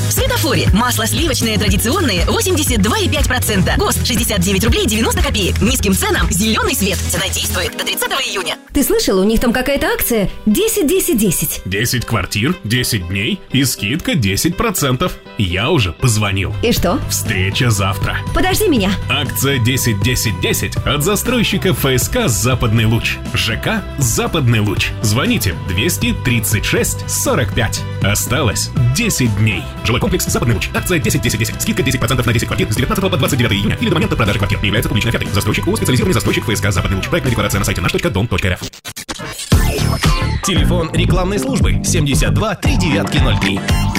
В Светофоре масло сливочное традиционное 82,5%. ГОСТ 69 рублей 90 копеек. Низким ценам зеленый свет. Цена действует до 30 июня. Ты слышал, у них там какая-то акция 10-10-10. 10 квартир, 10 дней и скидка 10%. Я уже позвонил. И что? Встреча завтра. Подожди меня. Акция 10-10-10 от застройщика ФСК «Западный луч». ЖК «Западный луч». Звоните 236 45. Осталось 10 дней. Жилой комплекс «Западный луч». Акция 10-10-10. Скидка 10% на 10 квартир с 19 по 29 июня или до момента продажи квартир. Не является публичной офертой. Застройщик ООО «Специализированный застройщик ФСК «Западный луч». Проектная декларация на сайте наш.дом.рф. Телефон рекламной службы 72 3903.